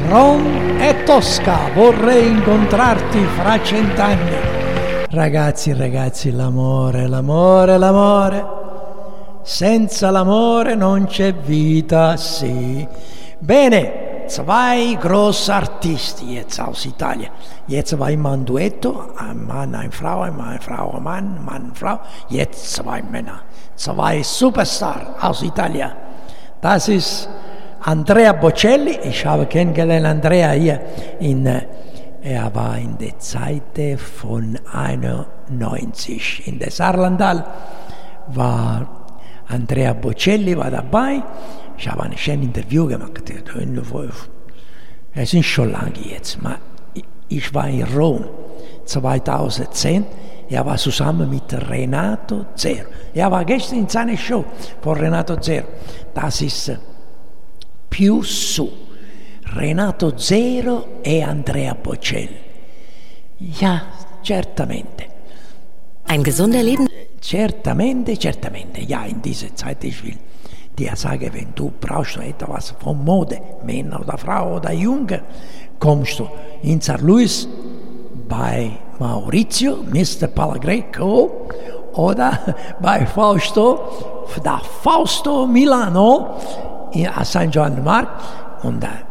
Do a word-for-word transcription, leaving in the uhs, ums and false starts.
Rom e Tosca, vorrei incontrarti fra cent'anni. Ragazzi, ragazzi, l'amore, l'amore, l'amore. Senza l'amore non c'è vita, sì. Bene, zwei große Artisti jetzt aus Italien. Jetzt war immer ein Duetto, ein Mann, eine Frau, eine Frau, ein Mann, Mann, Frau. Jetzt zwei Männer, zwei Superstars aus Italien. Das ist Andrea Bocelli. Ich habe kennengelernt Andrea hier in, er war in der Zeit von einundneunzig. In der Saarlandal war Andrea Bocelli war dabei. Ich habe ein schönes Interview gemacht. Es ist schon lange jetzt, aber ich war in Rom zweitausendzehn. Er war zusammen mit Renato Zero. Er war gestern in seiner Show von Renato Zero. Das ist più su. Renato Zero e Andrea Bocelli. Ja, certamente. Ein gesunder Leben. Certamente, certamente. Ja, in dieser Zeit, ich will dir sagen, wenn du brauchst etwas von Mode, Männer oder Frau oder Junge, kommst du in San Luis bei Maurizio, Mister Palagreco, oder bei Fausto, da Fausto Milano, a San Giovanni Mark. Und